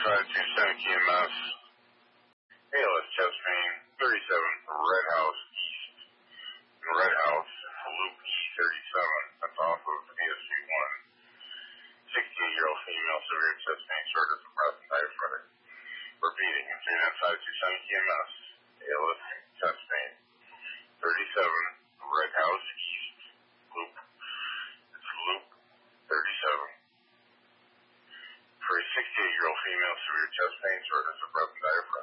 side 2 EMS. ALS chest pain, 37 Red House East. Red House, Loop E37. That's off of ASC1. 68-year-old female, severe chest pain, shortness of breath, and diaphragmatic. Repeating, unit side 2 EMS. ALS chest pain, 37 Red House East. Loop. It's Loop 37. For a 68-year-old female, severe chest pain, shortness of breath, and diaphragm.